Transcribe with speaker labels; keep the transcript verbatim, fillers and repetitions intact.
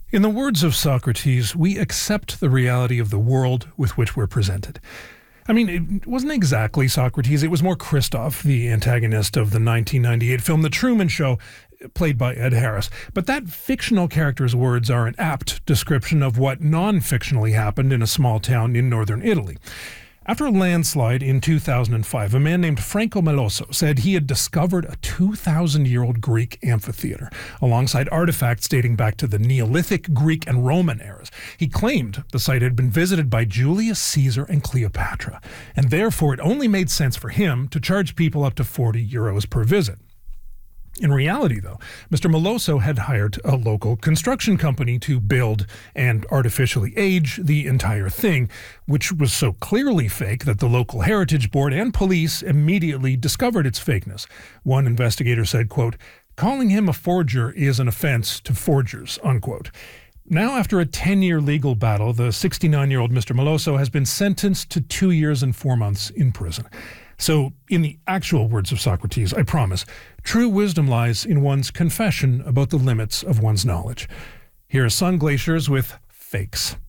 Speaker 1: In the words of Socrates, we accept the reality of the world with which we're presented. I mean, it wasn't exactly Socrates. It was more Christoph, the antagonist of the nineteen ninety-eight film The Truman Show, played by Ed Harris. But that fictional character's words are an apt description of what non-fictionally happened in a small town in northern Italy. After a landslide in two thousand five, a man named Franco Meloso said he had discovered a two thousand year old Greek amphitheater, alongside artifacts dating back to the Neolithic, Greek, and Roman eras. He claimed the site had been visited by Julius Caesar and Cleopatra, and therefore it only made sense for him to charge people up to forty euros per visit. In reality, though, Mister Meloso had hired a local construction company to build and artificially age the entire thing, which was so clearly fake that the local heritage board and police immediately discovered its fakeness. One investigator said, quote, "Calling him a forger is an offense to forgers," unquote. Now, after a ten-year legal battle, the sixty-nine-year-old Mister Meloso has been sentenced to two years and four months in prison. So, in the actual words of Socrates, I promise, true wisdom lies in one's confession about the limits of one's knowledge. Here are Sun Glaciers with Fakes.